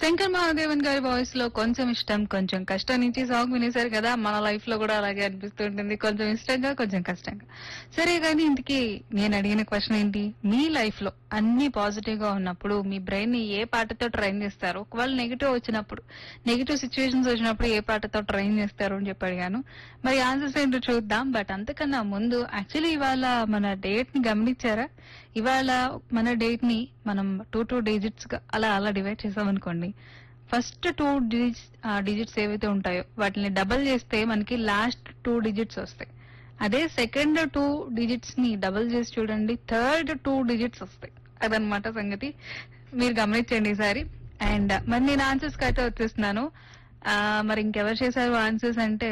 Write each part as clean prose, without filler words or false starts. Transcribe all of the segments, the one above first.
శంకర్ మహాదేవన్ గారి వాయిస్ లో కొంచెం ఇష్టం కొంచెం కష్టం నుంచి సాంగ్ వినేశారు కదా. మన లైఫ్ లో కూడా అలాగే అనిపిస్తుంటుంది, కొంచెం ఇష్టంగా కొంచెం కష్టంగా. సరే కానీ ఇంతకీ నేను అడిగిన క్వశ్చన్ ఏంటి, మీ లైఫ్ లో అన్ని పాజిటివ్ గా ఉన్నప్పుడు మీ బ్రెయిన్ ని ఏ పాటతో ట్రైన్ చేస్తారు, ఒకవేళ నెగిటివ్ వచ్చినప్పుడు, నెగిటివ్ సిచ్యువేషన్స్ వచ్చినప్పుడు ఏ పాటతో ట్రైన్ చేస్తారు అని చెప్పి అడిగాను. మరి ఆన్సర్స్ ఏంటో చూద్దాం. బట్ అంతకన్నా ముందు యాక్చువల్లీ ఇవాళ మన డేట్ ని గమనించారా? ఇవాళ మన డేట్ ని మనం టూ డిజిట్స్ గా అలా డివైడ్ చేసామనుకోండి. ఫస్ట్ డిజిట్స్ ఏవైతే ఉంటాయో వాటిని డబల్ చేస్తే మనకి లాస్ట్ 2 డిజిట్స్ వస్తాయి. అదే సెకండ్ 2 డిజిట్స్ ని డబల్ చేసి చూడండి, థర్డ్ 2 డిజిట్స్ వస్తాయి. అదనమాట సంగతి. మీరు గమనించండి ఈసారి. అండ్ మరి నేను ఆన్సర్స్ కి అయితే వచ్చేస్తున్నాను. మరి ఇంకెవరు చేశారు ఆన్సర్స్ అంటే,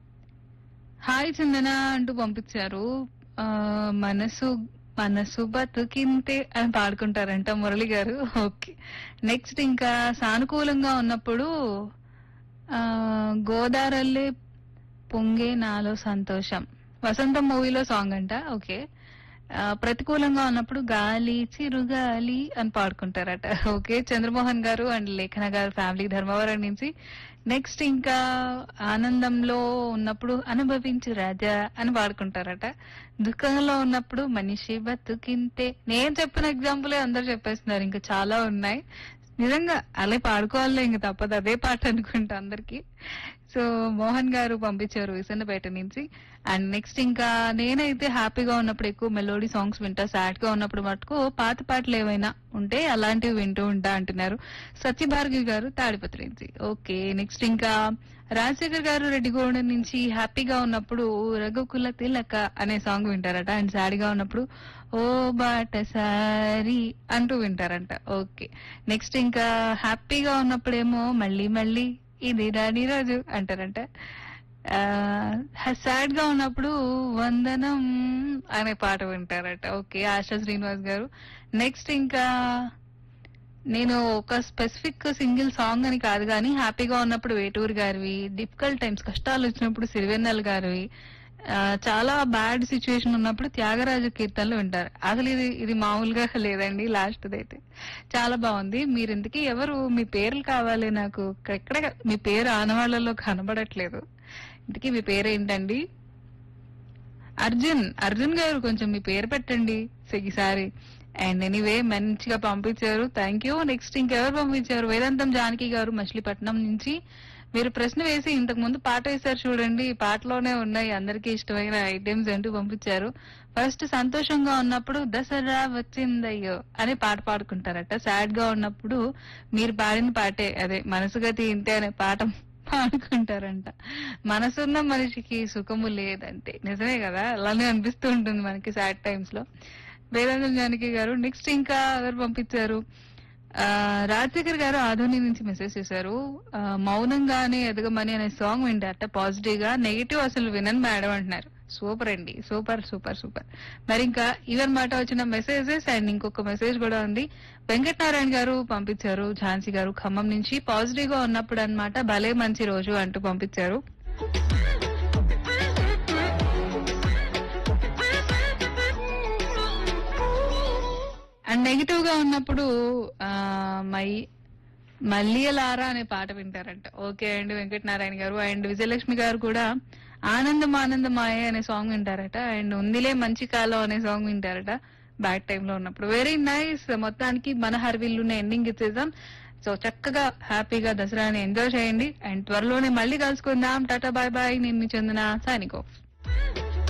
హాయ్ చందన అంటూ పంపించారు. ఆ, మనసు మనసు బతుకింతే అని పాడుకుంటారంట మురళి గారు. ఓకే. నెక్స్ట్ ఇంకా సానుకూలంగా ఉన్నప్పుడు ఆ గోదారల్లే పొంగే నాలో సంతోషం, వసంతం మూవీలో సాంగ్ అంట. ఓకే. ప్రతికూలంగా ఉన్నప్పుడు గాలి చిరుగాలి అని పాడుకుంటారట. ఓకే. చంద్రమోహన్ గారు అండ్ లేఖన గారు ఫ్యామిలీ ధర్మవరం నుంచి. నెక్స్ట్ ఇంకా ఆనందంలో ఉన్నప్పుడు అనుభవించు రాజా అని పాడుకుంటారట. దుఃఖంలో ఉన్నప్పుడు మనిషి బతుకింతే. నేను చెప్పిన ఎగ్జాంపులే అందరు చెప్పేస్తున్నారు, ఇంకా చాలా ఉన్నాయి. నిజంగా అలా పాడుకోవాలే, ఇంక తప్పదు, అదే పాట అనుకుంటా అందరికి. సో మోహన్ గారు పంపించారు విసన్నపేట నుంచి. అండ్ నెక్స్ట్ ఇంకా నేనైతే హ్యాపీగా ఉన్నప్పుడు ఎక్కువ మెలోడీ సాంగ్స్ వింటా, సాడ్ గా ఉన్నప్పుడు మటుకు పాత పాటలు ఏవైనా ఉంటే అలాంటివి వింటూ ఉంటా అంటున్నారు సత్యభార్గవి గారు తాడిపత్రి నుంచి. ఓకే. నెక్స్ట్ ఇంకా రాజశేఖర్ గారు రెడ్డిగూడెం నుంచి హ్యాపీగా ఉన్నప్పుడు రఘుకుల తిలక అనే సాంగ్ వింటారట. అండ్ సాడ్ గా ఉన్నప్పుడు ఓ బాటసారి అంటూ వింటారంట. ఓకే. నెక్స్ట్ ఇంకా హ్యాపీగా ఉన్నప్పుడేమో మళ్ళీ మళ్ళీ ఇది రాని రోజు అంటారంట. సాడ్ గా ఉన్నప్పుడు వందనం అనే పాట వింటారట. ఓకే. ఆశా శ్రీనివాస్ గారు. నెక్స్ట్ ఇంకా నేను ఒక స్పెసిఫిక్ సింగిల్ సాంగ్ అని కాదు కానీ హ్యాపీగా ఉన్నప్పుడు వేటూరు గారివి, డిఫికల్ట్ టైమ్స్ కష్టాలు వచ్చినప్పుడు సిరివెన్నెల గారివి, చాలా బ్యాడ్ సిచ్యువేషన్ ఉన్నప్పుడు త్యాగరాజ కీర్తనలు వింటారు. అసలు ఇది మామూలుగా లేదండి. లాస్ట్ అయితే చాలా బాగుంది. మీరు ఇంతకీ ఎవరు, మీ పేర్లు కావాలి నాకు, ఎక్కడ మీ పేరు ఆనవాళ్లలో కనబడట్లేదు. ఇంతకీ మీ పేరు ఏంటండి? అర్జున్ గారు కొంచెం మీ పేరు పెట్టండి ఈసారి. అండ్ ఎనీవే మంచిగా పంపించారు, థ్యాంక్ యూ. నెక్స్ట్ ఇంకెవరు పంపించారు, వేదాంతం జానకి గారు మచిలీపట్నం నుంచి. మీరు ప్రశ్న వేసి ఇంతకు ముందు పాట వేశారు చూడండి, ఈ పాటలోనే ఉన్నాయి అందరికీ ఇష్టమైన ఐటమ్స్ అంటూ పంపించారు. ఫస్ట్ సంతోషంగా ఉన్నప్పుడు దసరా వచ్చిందయ్యో అనే పాట పాడుకుంటారట. సాడ్ గా ఉన్నప్పుడు మీరు పాడిన పాటే, అదే మనసుగతి ఇంతే అనే పాట పాడుకుంటారంట. మనసున్న మనిషికి సుఖము లేదంటే నిజమే కదా, అలానే అనిపిస్తూ ఉంటుంది మనకి సాడ్ టైమ్స్ లో. వేదాంతం జానకి గారు. నెక్స్ట్ ఇంకా ఎవరు పంపించారు, రాజశేఖర్ గారు ఆధోని నుంచి మెసేజ్ చేశారు. మౌనంగానే ఎదగమని అనే సాంగ్ వింటారట పాజిటివ్ గా, నెగిటివ్ అసలు వినని మేడం అంటున్నారు. సూపర్ అండి, సూపర్ సూపర్ సూపర్. మరి ఇంకా ఇవన్నమాట వచ్చిన మెసేజెస్. అండ్ ఇంకొక మెసేజ్ కూడా ఉంది, వెంకటనారాయణ గారు పంపించారు ఝాన్సీ గారు ఖమ్మం నుంచి. పాజిటివ్ గా ఉన్నప్పుడు అన్నమాట భలే మంచి రోజు అంటూ పంపించారు. అండ్ నెగిటివ్ గా ఉన్నప్పుడు మై మల్లియలారా అనే పాట వింటారంట. ఓకే అండి వెంకటనారాయణ గారు. అండ్ విజయలక్ష్మి గారు కూడా ఆనందం ఆనందమాయ అనే సాంగ్ వింటారట. అండ్ ఉందిలే మంచి కాలం అనే సాంగ్ వింటారట బ్యాడ్ టైమ్ లో ఉన్నప్పుడు. Very nice. మొత్తానికి మన హర్విల్లునే ఎండింగ్ ఇచ్చేద్దాం. సో చక్కగా హ్యాపీగా దసరాని ఎంజాయ్ చేయండి. అండ్ త్వరలోనే మళ్ళీ కలుసుకుందాం. Tata bye bye. నేను మీ చందన, సైనింగ్ ఆఫ్.